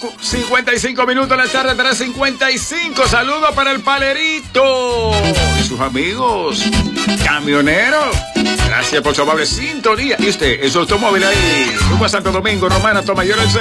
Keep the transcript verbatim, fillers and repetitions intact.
cincuenta y cinco minutos de la tarde, tres cincuenta y cinco. Saludos para el Palerito y sus amigos camioneros. Gracias por su amable sintonía. Y usted, en su automóvil ahí, rumbo a Santo Domingo, Romana, Tomayor, el